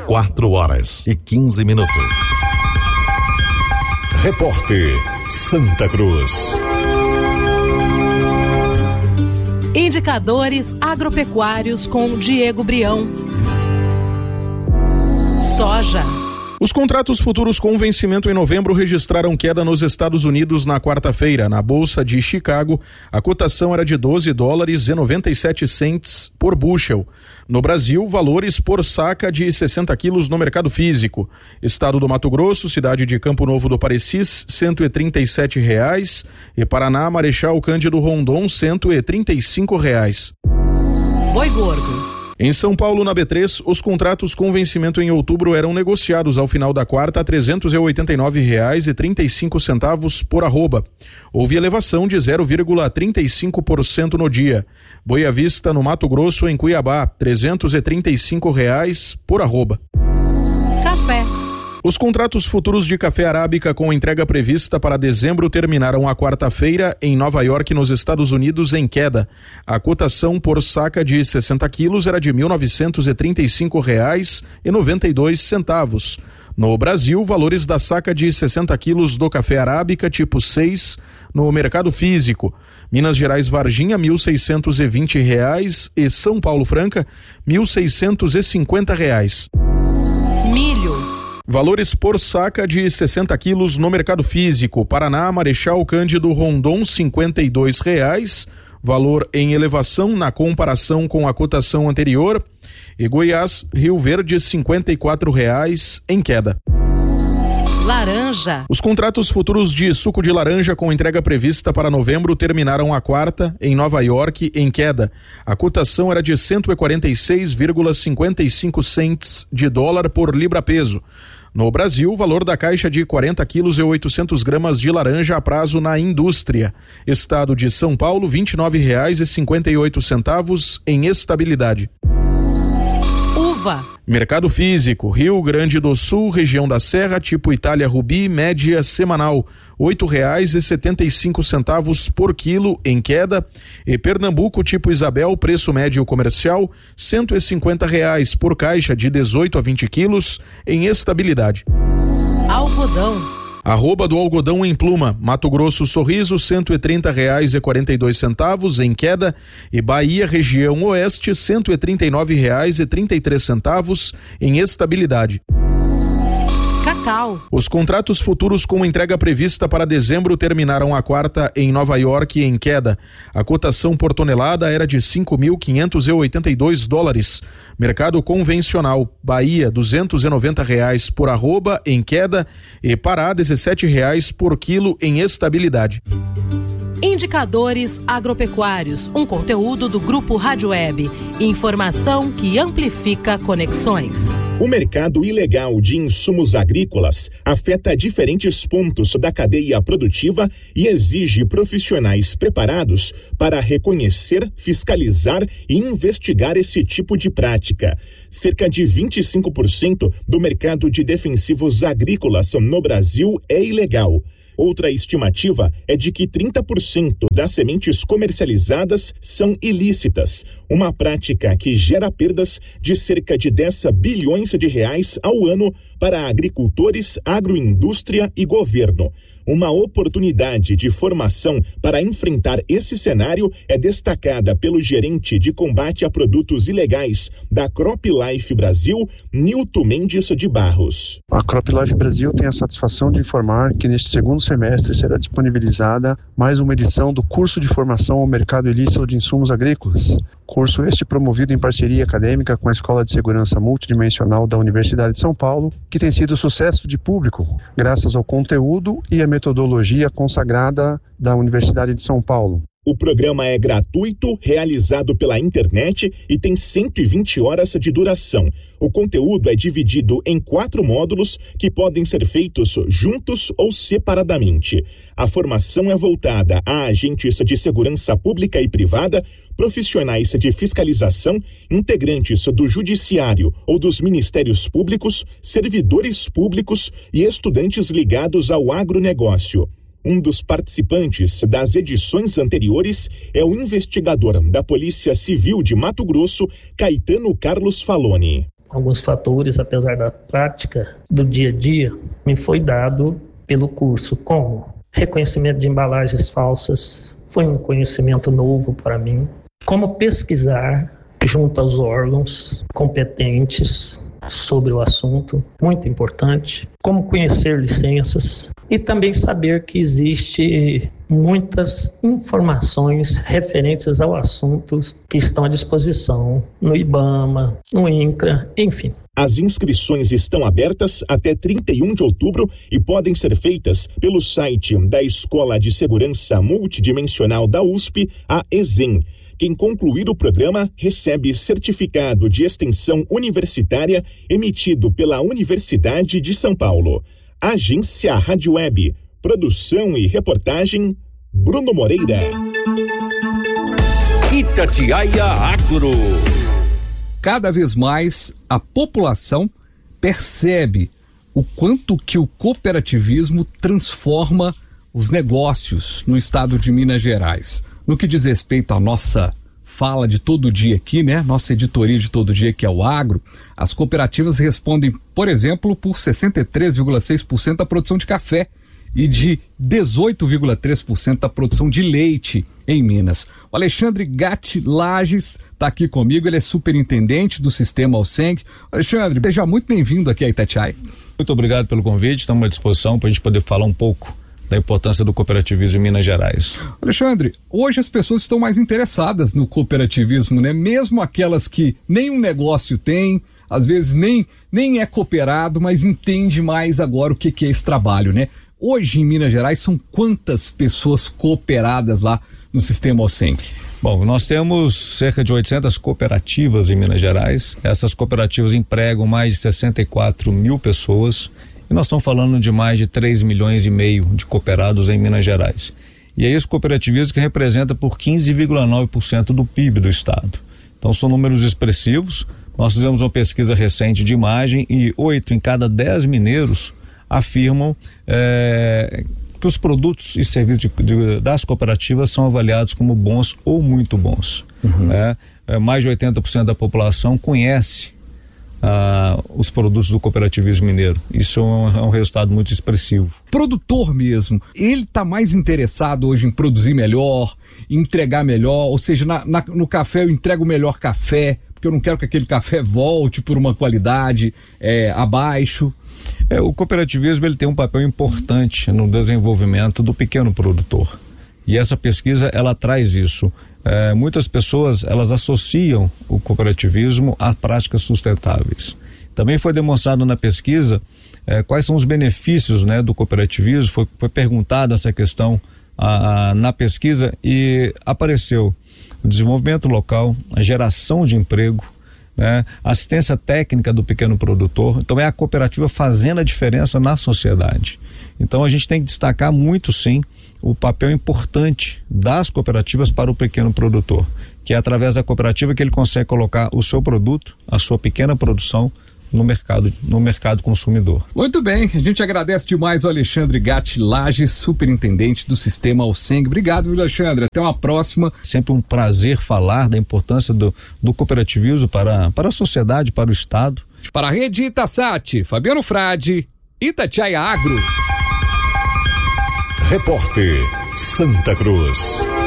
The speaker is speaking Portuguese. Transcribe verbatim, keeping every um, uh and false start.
quatro horas e quinze minutos. Repórter Santa Cruz. Indicadores agropecuários com Diego Brião. Soja. Os contratos futuros com vencimento em novembro registraram queda nos Estados Unidos na quarta-feira. Na Bolsa de Chicago, a cotação era de doze dólares e noventa e sete centes por bushel. No Brasil, valores por saca de sessenta quilos no mercado físico. Estado do Mato Grosso, cidade de Campo Novo do Parecis, cento e trinta e sete reais. E Paraná, Marechal Cândido Rondon, cento e trinta e cinco reais. Boi gordo. Em São Paulo, na B três, os contratos com vencimento em outubro eram negociados ao final da quarta a trezentos e oitenta e nove reais e trinta e cinco centavos por arroba. Houve elevação de zero vírgula trinta e cinco por cento no dia. Boi à vista, no Mato Grosso, em Cuiabá, trezentos e trinta e cinco reais por arroba. Café. Os contratos futuros de café arábica com entrega prevista para dezembro terminaram a quarta-feira em Nova York, nos Estados Unidos, em queda. A cotação por saca de sessenta quilos era de mil novecentos e trinta e cinco reais e noventa e dois centavos. No Brasil, valores da saca de sessenta quilos do café arábica tipo seis no mercado físico. Minas Gerais Varginha, mil seiscentos e vinte reais e São Paulo Franca, mil seiscentos e cinquenta reais. Milho. Valores por saca de sessenta quilos no mercado físico. Paraná, Marechal Cândido Rondon, cinquenta e dois reais. Valor em elevação na comparação com a cotação anterior. E Goiás, Rio Verde, cinquenta e quatro reais em queda. Laranja. Os contratos futuros de suco de laranja com entrega prevista para novembro terminaram a quarta em Nova York em queda. A cotação era de cento e quarenta e seis vírgula cinquenta e cinco centes de dólar por libra-peso. No Brasil, o valor da caixa de quarenta quilos e oitocentos gramas de laranja a prazo na indústria. Estado de São Paulo, vinte e nove reais e cinquenta e oito centavos em estabilidade. Uva. Mercado físico, Rio Grande do Sul, região da Serra, tipo Itália Rubi, média semanal, oito reais e setenta e cinco centavos por quilo em queda. E Pernambuco, tipo Isabel, preço médio comercial, cento e cinquenta reais por caixa de dezoito a vinte quilos em estabilidade. Algodão. Arroba do algodão em pluma, Mato Grosso Sorriso, cento e trinta reais e quarenta e dois centavos em queda, e Bahia região oeste, cento e trinta e nove reais e trinta e três centavos em estabilidade. Cacau. Os contratos futuros com entrega prevista para dezembro terminaram a quarta em Nova York em queda. A cotação por tonelada era de cinco mil quinhentos e oitenta e dois dólares. Mercado convencional, Bahia, duzentos e noventa reais por arroba em queda, e Pará, dezessete reais por quilo em estabilidade. Indicadores agropecuários, um conteúdo do Grupo Rádio Web. Informação que amplifica conexões. O mercado ilegal de insumos agrícolas afeta diferentes pontos da cadeia produtiva e exige profissionais preparados para reconhecer, fiscalizar e investigar esse tipo de prática. Cerca de vinte e cinco por cento do mercado de defensivos agrícolas no Brasil é ilegal. Outra estimativa é de que trinta por cento das sementes comercializadas são ilícitas, uma prática que gera perdas de cerca de dez bilhões de reais ao ano para agricultores, agroindústria e governo. Uma oportunidade de formação para enfrentar esse cenário é destacada pelo gerente de combate a produtos ilegais da CropLife Brasil, Nilton Mendes de Barros. A CropLife Brasil tem a satisfação de informar que neste segundo semestre será disponibilizada mais uma edição do curso de formação ao mercado ilícito de insumos agrícolas. Curso este promovido em parceria acadêmica com a Escola de Segurança Multidimensional da Universidade de São Paulo, que tem sido sucesso de público, graças ao conteúdo e à metodologia consagrada da Universidade de São Paulo. O programa é gratuito, realizado pela internet e tem cento e vinte horas de duração. O conteúdo é dividido em quatro módulos que podem ser feitos juntos ou separadamente. A formação é voltada a agentes de segurança pública e privada, profissionais de fiscalização, integrantes do judiciário ou dos ministérios públicos, servidores públicos e estudantes ligados ao agronegócio. Um dos participantes das edições anteriores é o investigador da Polícia Civil de Mato Grosso, Caetano Carlos Faloni. alguns fatores, apesar da prática do dia a dia, me foi dado pelo curso, como reconhecimento de embalagens falsas, foi um conhecimento novo para mim, como pesquisar junto aos órgãos competentes sobre o assunto, muito importante, como conhecer licenças e também saber que existe muitas informações referentes ao assunto que estão à disposição no IBAMA, no INCRA, enfim. As inscrições estão abertas até trinta e um de outubro e podem ser feitas pelo site da Escola de Segurança Multidimensional da U S P, a ESEM. Quem concluir o programa recebe certificado de extensão universitária emitido pela Universidade de São Paulo. Agência Rádio Web. Produção e reportagem, Bruno Moreira. Itatiaia Agro. Cada vez mais a população percebe o quanto que o cooperativismo transforma os negócios no estado de Minas Gerais. No que diz respeito à nossa fala de todo dia aqui, né? Nossa editoria de todo dia, que é o Agro, as cooperativas respondem, por exemplo, por sessenta e três vírgula seis por cento da produção de café e de dezoito vírgula três por cento da produção de leite em Minas. O Alexandre Gatti Lages está aqui comigo, ele é superintendente do sistema Alseng. Alexandre, seja muito bem-vindo aqui a Itatiaia. Muito obrigado pelo convite, estamos à disposição para a gente poder falar um pouco da importância do cooperativismo em Minas Gerais. Alexandre, hoje as pessoas estão mais interessadas no cooperativismo, né? Mesmo aquelas que nenhum negócio tem, às vezes nem, nem é cooperado, mas entende mais agora o que, que é esse trabalho, né? Hoje em Minas Gerais são quantas pessoas cooperadas lá no sistema Alseng? Bom, nós temos cerca de oitocentas cooperativas em Minas Gerais. Essas cooperativas empregam mais de sessenta e quatro mil pessoas. E nós estamos falando de mais de três milhões e meio de cooperados em Minas Gerais. E é esse cooperativismo que representa por quinze vírgula nove por cento do P I B do estado. Então são números expressivos. Nós fizemos uma pesquisa recente de imagem e oito em cada dez mineiros afirmam é, que os produtos e serviços de, de, das cooperativas são avaliados como bons ou muito bons. Uhum. É, é, mais de oitenta por cento da população conhece Ah, os produtos do cooperativismo mineiro. Isso é um, é um resultado muito expressivo. Produtor mesmo, ele está mais interessado hoje em produzir melhor, em entregar melhor, ou seja, na, na, no café eu entrego o melhor café, porque eu não quero que aquele café volte por uma qualidade é, abaixo. É, o cooperativismo ele tem um papel importante no desenvolvimento do pequeno produtor. E essa pesquisa ela traz isso. É, muitas pessoas elas associam o cooperativismo a práticas sustentáveis. Também foi demonstrado na pesquisa é, quais são os benefícios, né, do cooperativismo. Foi, foi perguntada essa questão a, a, na pesquisa e apareceu o desenvolvimento local, a geração de emprego, né, a assistência técnica do pequeno produtor. Então é a cooperativa fazendo a diferença na sociedade. Então a gente tem que destacar muito sim o papel importante das cooperativas para o pequeno produtor, que é através da cooperativa que ele consegue colocar o seu produto, a sua pequena produção no mercado, no mercado consumidor. Muito bem, a gente agradece demais ao Alexandre Gatti Lages, superintendente do sistema Alseng. Obrigado, Alexandre, até uma próxima. Sempre um prazer falar da importância do, do cooperativismo para, para a sociedade, para o Estado. Para a Rede Itasat, Fabiano Frade, Itatiaia Agro. Repórter Santa Cruz.